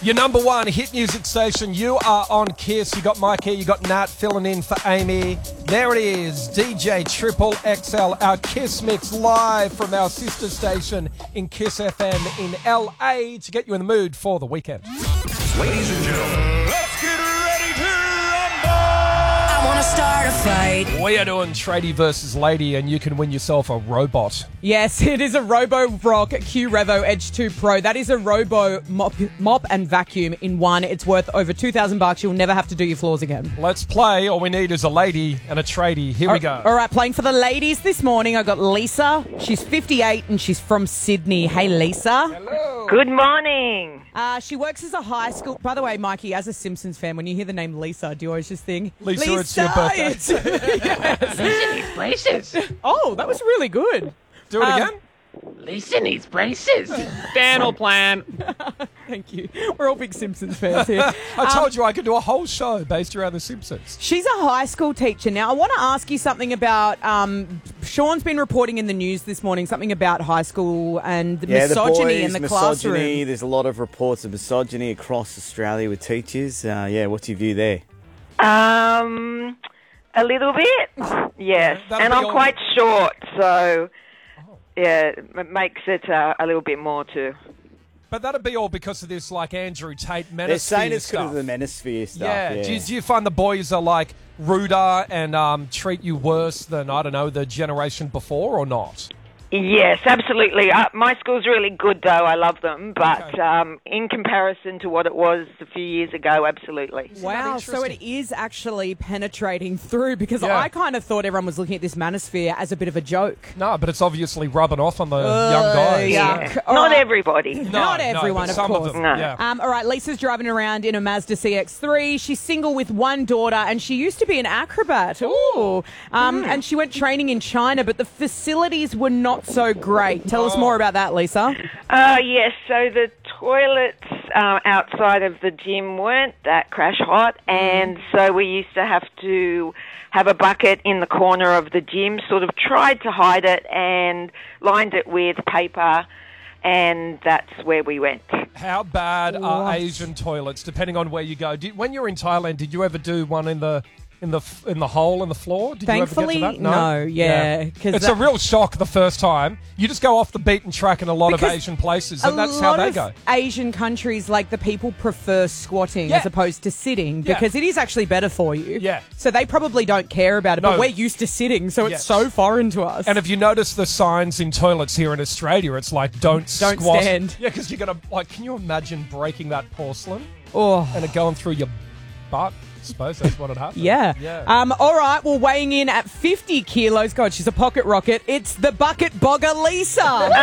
Your number one hit music station. You are on Kiss. You got Mike here. You got Nat filling in for Amy. There it is. DJ Triple XL. Our Kiss mix live from our sister station in Kiss FM in LA to get you in the mood for the weekend. Ladies and gentlemen, let's get ready to rumble! I want to start a fight. We are doing Tradie versus Lady, and you can win yourself a robot. Yes, it is a Robo-Rock Q Revo Edge 2 Pro. That is a Robo mop and vacuum in one. It's worth over $2,000. You'll never have to do your floors again. Let's play. All we need is a lady and a tradie. Here we go. All right, playing for the ladies this morning, I got Lisa. She's 58 and she's from Sydney. Hey, Lisa. Hello. Good morning. She works as a high school... By the way, Mikey, as a Simpsons fan, when you hear the name Lisa, do you always just think... Lisa, it's your birthday. Yes. Lisa needs braces. Oh, that was really good. Do it again. Lisa needs braces. Dan will plan. Thank you. We're all big Simpsons fans here. I told you I could do a whole show based around The Simpsons. She's a high school teacher. Now, I want to ask you something about... Sean's been reporting in the news this morning something about high school and the misogyny in the classroom. There's a lot of reports of misogyny across Australia with teachers. What's your view there? A little bit, yes. That'll And be I'm all- quite short, so yeah, it makes it a little bit more too. But that'd be all because of this, like, Andrew Tate manosphere They're saying it's stuff. because of the manosphere stuff. Yeah. Do you find the boys are, like, ruder and treat you worse than, I don't know, the generation before or not? Yes, absolutely. My school's really good, though. I love them, but in comparison to what it was a few years ago, absolutely. Wow, so it is actually penetrating through because Yeah. I kind of thought everyone was looking at this manosphere as a bit of a joke. No, but it's obviously rubbing off on the young guys. yuck. Yeah. All Not right. everybody. Not No, everyone, but of some course. them, No. yeah. All right, Lisa's driving around in a Mazda CX-3. She's single with one daughter, and she used to be an acrobat. Ooh. And she went training in China, but the facilities were not so great. Tell us more about that, Lisa. Yes, so the toilets outside of the gym weren't that crash hot, and so we used to have a bucket in the corner of the gym, sort of tried to hide it and lined it with paper, and that's where we went. How bad are What? Asian toilets, depending on where you go? When you were in Thailand, did you ever do one in the hole in the floor? Did Thankfully, you ever get to that? no, yeah, 'cause It's a real shock the first time. You just go off the beaten track in a lot of Because Asian places, and that's how they go. Asian countries, like the people prefer squatting Yeah. as opposed to sitting Yeah. because it is actually better for you. Yeah. So they probably don't care about it, No. but we're used to sitting, so Yes. it's so foreign to us. And if you notice the signs in toilets here in Australia, it's like, don't squat. stand. Yeah, because you're going to, like, can you imagine breaking that porcelain oh. and it going through your butt? I suppose that's what it happened. Yeah. Yeah. All right. Well, weighing in at 50 kilos. God, she's a pocket rocket. It's the bucket bogger, Lisa.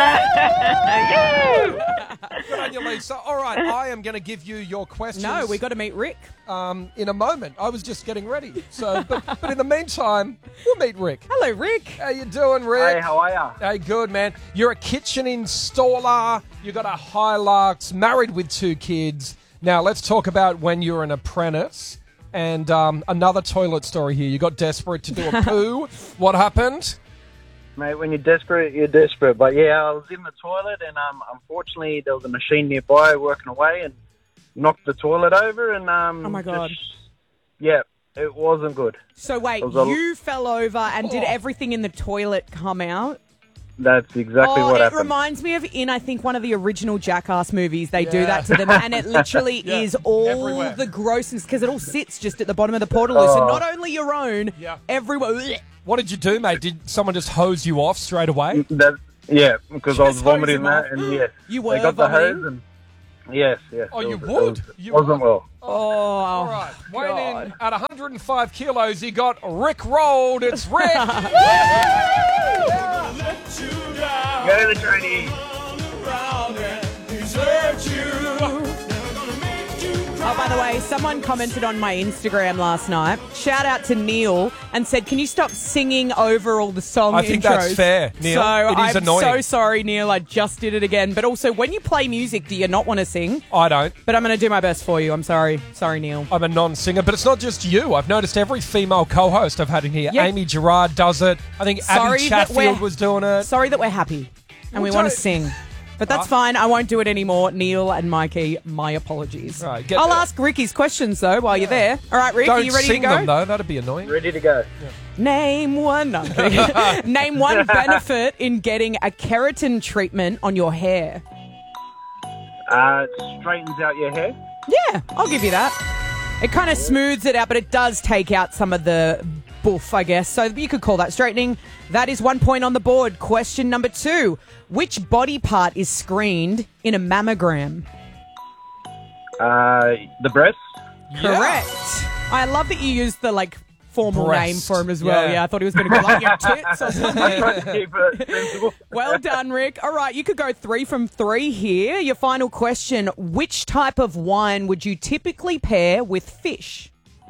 Good on you, Lisa. All right, I am going to give you your questions. No, we got to meet Rick. in a moment. I was just getting ready. So, but in the meantime, we'll meet Rick. Hello, Rick. How you doing, Rick? Hey, how are ya? Hey, good, man. You're a kitchen installer. You got a Hilux, married with 2 kids. Now, let's talk about when you were an apprentice. And another toilet story here. You got desperate to do a poo. What happened? Mate, when you're desperate, you're desperate. But yeah, I was in the toilet and unfortunately there was a machine nearby working away and knocked the toilet over and Oh, my God. Yeah, it wasn't good. So wait, It was a- you fell over and did everything in the toilet come out? That's exactly what it happened. reminds me of I think one of the original Jackass movies. They do that to them, and it literally Yeah, is all everywhere. the grossness because it all sits just at the bottom of the portaloo. So Oh. not only your own, Yeah. everyone. What did you do, mate? Did someone just hose you off straight away? Yeah, because I was Just hose vomiting him that off. and yes. You were they got the vomiting? hose and yes. Oh, it you was- would? It You wasn't would? well. Oh, All right, weighing God. in at 105 kilos, he got Rick rolled. It's Rick. Go to the training. Oh, by the way, someone commented on my Instagram last night. Shout out to Neil and said, "Can you stop singing over all the song intros?" I think that's fair, Neil. So It is I'm annoying. so sorry, Neil. I just did it again. But also, when you play music, do you not want to sing? I don't. But I'm going to do my best for you. I'm sorry. Sorry, Neil. I'm a non-singer, but it's not just you. I've noticed every female co-host I've had in here. Yeah. Amy Gerard does it. I think Abby Sorry that Chatfield was doing it. Sorry that we're happy and we Well, want to don't- sing. But that's fine. I won't do it anymore. Neil and Mikey, my apologies. Right, I'll ask Ricky's questions, though, while you're there. All right, Rick, are Don't you ready sing to go? them, though. That'd be annoying. Ready to go. Name one. No, I'm kidding. Name one benefit in getting a keratin treatment on your hair. It straightens out your hair. Yeah, I'll give you that. It kind of smooths it out, but it does take out some of the boof, I guess. So you could call that straightening. That is 1 point on the board. Question number 2. Which body part is screened in a mammogram? The breast. Correct. I love that you used the, formal Breast. name for him as well. Yeah. Yeah, I thought he was going to go like your tits or something. Trying to keep it sensible. Well done, Rick. All right, you could go 3 from 3 here. Your final question. Which type of wine would you typically pair with fish?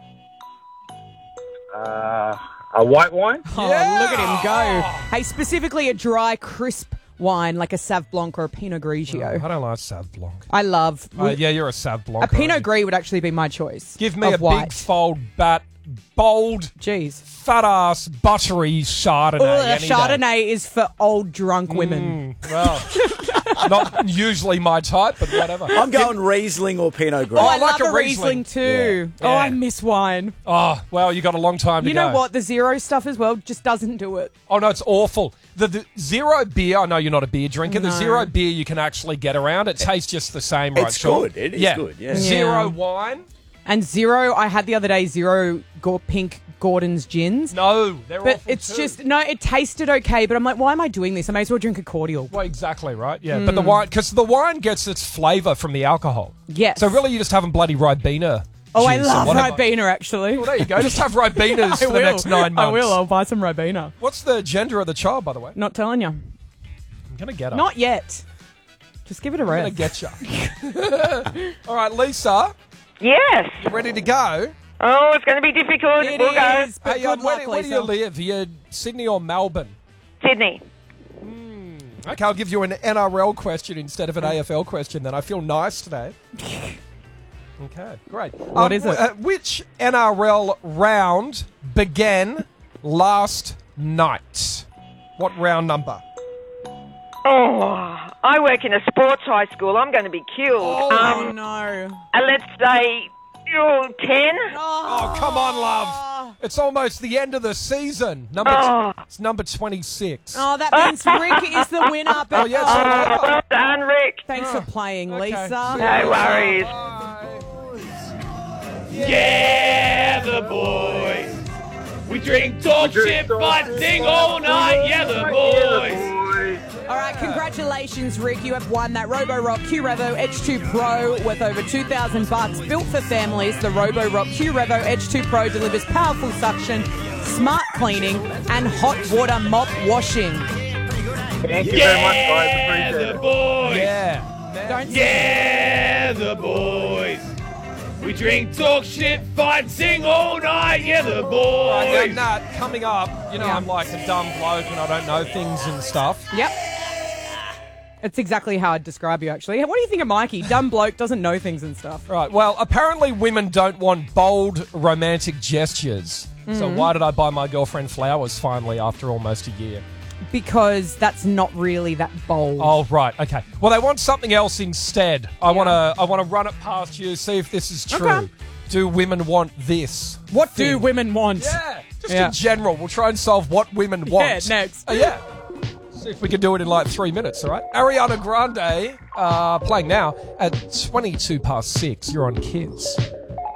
A white wine. Oh, look at him go. Hey, specifically a dry, crisp wine like a Sauv Blanc or a Pinot Grigio. I don't like Sauv Blanc. I love... Yeah, you're a Sauv Blanc. a Pinot aren't you? Gris would actually be my choice. Give me of a white. big fold, bold, Jeez. fat-ass, buttery Chardonnay. Oh, any day. Chardonnay is for old, drunk women. Well, not usually my type, but whatever. I'm going Riesling or Pinot Gris. Oh, I like love a a Riesling Riesling. too. Yeah. Oh, Yeah. I miss wine. Oh, well, you got a long time to You go. know what? The zero stuff as well just doesn't do it. Oh, no, it's awful. The zero beer, I know you're not a beer drinker. The No. zero beer you can actually get around. It tastes just the same, right, It's Sean? good. It is good, yeah. Zero Yeah. wine? And zero, I had the other day, zero pink Gordon's gins. No, they're But awful it's too. just, no, it tasted okay, but I'm like, why am I doing this? I may as well drink a cordial. Well, exactly, right? Yeah, but the wine, because the wine gets its flavour from the alcohol. Yes. So really, you're just having bloody Ribena. Oh, I juice or love whatever. Ribena, actually. Well, there you go. Just have Ribenas for the next 9 months. I will. I'll buy some Ribena. What's the gender of the child, by the way? Not telling you. I'm going to get her. Not yet. Just give it a I'm going rest. to get you. All right, Lisa, Yes. you ready to go? Oh, it's going to be difficult. It We'll go. is, but Hey, good luck, where do you Lisa. live? Are you Sydney or Melbourne? Sydney. Okay, I'll give you an NRL question instead of an AFL question then. I feel nice today. Okay, great. What is it? Which NRL round began last night? What round number? Oh, I work in a sports high school. I'm going to be killed. Oh, no. Let's say 10. Oh, come on, love. It's almost the end of the season. It's number 26. Oh, that means Rick is the winner. But Oh, yes, I know. Well done, Rick. Thanks for playing, Okay. Lisa. No worries. Yeah, the boys. We drink, talk shit, fight, sing all night. Yeah, the boys. All right, congratulations, Rick. You have won that RoboRock Q-Revo Edge 2 Pro worth over $2,000. Built for families, the RoboRock Q-Revo Edge 2 Pro delivers powerful suction, smart cleaning, and hot water mop washing. Thank you very much, guys. Yeah, Appreciate the it. boys. Yeah. Don't Yeah, the boys. We drink, talk shit, fight, sing all night. Yeah, the Now, boys. Nat, coming up, you know, Yeah. I'm like a dumb bloke and I don't know things and stuff. Yep. It's exactly how I'd describe you, actually. What do you think of Mikey? Dumb bloke, doesn't know things and stuff. Right, well, apparently women don't want bold romantic gestures. So why did I buy my girlfriend flowers finally after almost a year? Because that's not really that bold. Oh, right, okay. Well, they want something else instead. I want to run it past you, see if this is true. Okay. Do women want this? What do thing? women want? Yeah, just Yeah. in general. We'll try and solve what women want. next. Yeah. See if we can do it in like 3 minutes, all right? Ariana Grande playing now at 22 past 6. You're on Kids.